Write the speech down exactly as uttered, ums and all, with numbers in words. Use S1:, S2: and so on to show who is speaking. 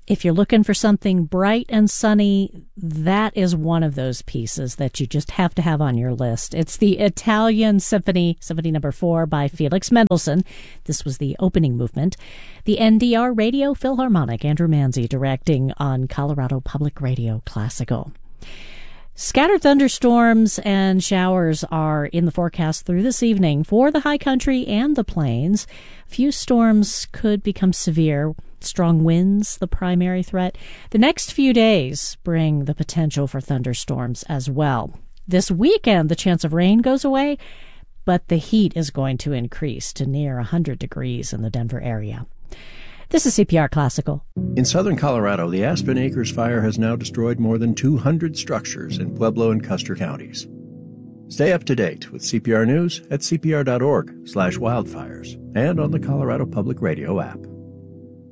S1: If you're looking for something bright and sunny, that is one of those pieces that you just have to have on your list. It's the Italian Symphony, Symphony Number Four by Felix Mendelssohn. This was the opening movement. The N D R Radio Philharmonic, Andrew Manzi directing on Colorado Public Radio Classical. Scattered thunderstorms and showers are in the forecast through this evening for the high country and the plains. A few storms could become severe. Strong winds, the primary threat. The next few days bring the potential for thunderstorms as well. This weekend, the chance of rain goes away, but the heat is going to increase to near one hundred degrees in the Denver area. This is C P R Classical.
S2: In southern Colorado, the Aspen Acres fire has now destroyed more than two hundred structures in Pueblo and Custer counties. Stay up to date with C P R News at c p r dot org slash wildfires and on the Colorado Public Radio app.